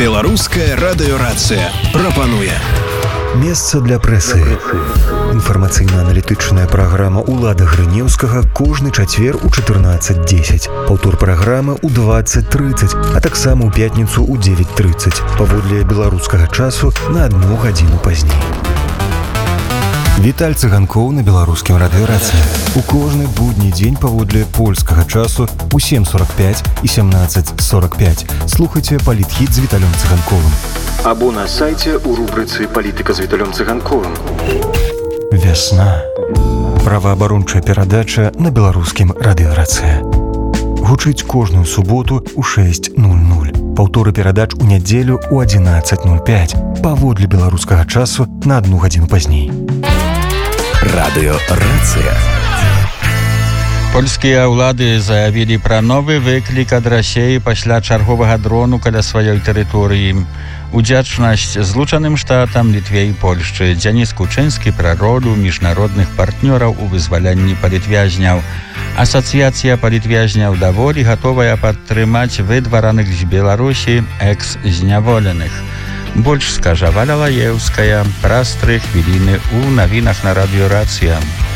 Беларуская радыёрацыя прапануе месца для прэсы. Інфармацыйна-аналітычная праграма ўлада Грынеўскага кожны чацвер у 14:10. Паўтор праграмы ў 20:30, а таксама ў пятніцу ў 9:30. Паводле беларускага часу на 1 гадзіну пазней. Віталь Цыганкоў на беларускім радыёрацыі. У кожны будні дзень паводле польскага часу у 7:45 і 17:45. Слухайце палітхіт з Віталем Цыганковым. Або на сайце у рубрыцы «Палітыка з Віталем Цыганковым». Вясна. Праваабарончая перадача на беларускім радыёрацыі. Гучыць кожную суботу ў 6:00. Паўторы перадач у нядзелю ў 11:05. Паводле беларускага часу на 1 гадзіну пазней. Радыёрацыя. Польскія ўлады заявілі пра новы выклік ад Расіі пасля чарговага дрону каля сваёй тэрыторыі. Удзячнасць Злучаным Штатам, Літве і Польшчы, Дзяніс Кучынскі пра ролю міжнародных партнёраў у вызвалянні палітвязняў. Асацыяцыя палітвязняў даволі гатовая падтрымаць выдвараных з Беларусі экс-зняволеных. Больш скажа Валя Лаеўская праз 3 хвіліны ў навінах на радыёрацыя.